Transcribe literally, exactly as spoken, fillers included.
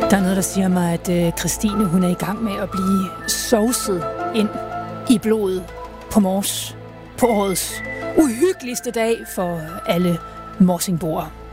Der er noget, der siger mig, at øh, Christine hun er i gang med at blive sovset ind i blodet på Mors på årets uhyggeligste dag for alle morsingboere.